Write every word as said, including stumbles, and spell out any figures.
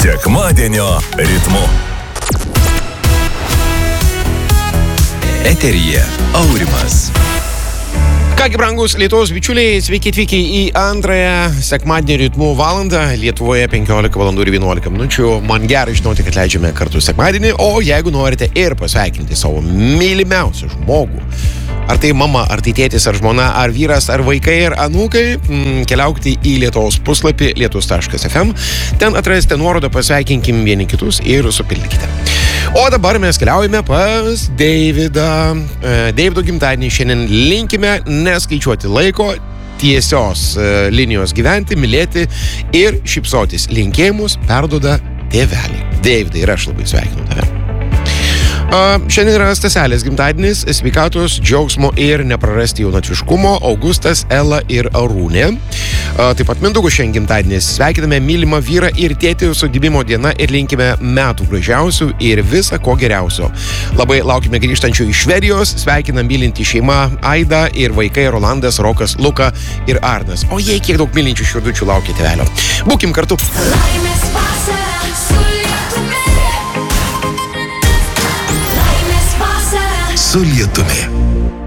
Sekmadienio ritmu. Eteryje Aurimas. Kągi, brangus Lietuvos bičiuliai, sveiki atvykę į antrąją sekmadienio ritmų valandą. Lietuvoje penkiolika valandų ir vienuolika minučių. Man gerai žinoti, kad leidžiame kartu sekmadienį, o jeigu norite ir pasveikinti savo mylimiausią žmogų, ar tai mama, ar tai tėtis, ar žmona, ar vyras, ar vaikai, ar anūkai, m, keliaukite į Lietuvos puslapį lietus taškas ef em. Ten atrasite nuorodą pasveikinkim vieni kitus ir supildykite. O dabar mes keliaujame pas Deividą. E, Deivido gimtadienį šiandien linkime neskaičiuoti laiko, tiesios e, linijos gyventi, mylėti ir šypsotis. Linkėjimus perduoda tėveliai. Deividai, ir aš labai sveikinu tave. Uh, šiandien yra Staselės gimtadienis, sveikatos, džiaugsmo ir neprarasti jaunatviškumo, Augustas, Ela ir Arūnė. Uh, taip pat Mindaugo šiandien gimtadienis. Sveikiname mylimą vyrą ir tėtį su gimimo diena ir linkime metų gražiausių ir visa ko geriausio. Labai laukime grįžtančių iš Švedijos, sveikinam mylinti šeima Aida ir vaikai Rolandas, Rokas, Luka ir Arnas. O jei kiek daug mylinčių širdučių laukia tėvelio. Būkim kartu. Laimės vasara su Lietumi. Su Lietumi.